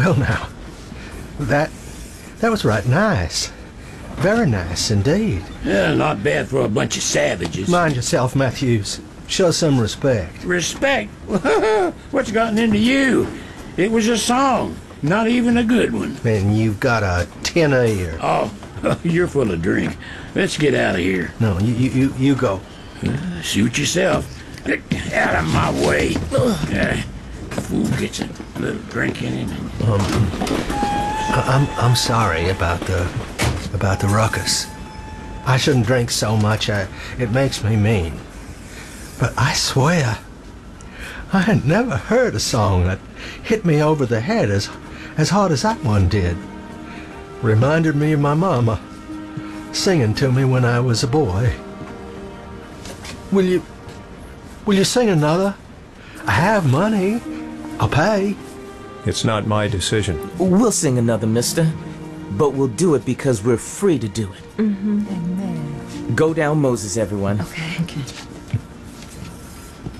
Well, now, that was right nice. Very nice indeed. Yeah, not bad for a bunch of savages. Mind yourself, Matthews. Show some respect. Respect? What's gotten into you? It was a song, not even a good one. And you've got a tin ear. Oh, you're full of drink. Let's get out of here. No, you go. Suit yourself. Out of my way. Fool gets a little drink in him. I'm sorry about the ruckus. I shouldn't drink so much. It makes me mean. But I swear, I had never heard a song that hit me over the head as hard as that one did. Reminded me of my mama singing to me when I was a boy. Will you sing another? I have money. I'll pay. It's not my decision. We'll sing another, mister. But we'll do it because we're free to do it. Amen. Go down Moses, everyone. Okay.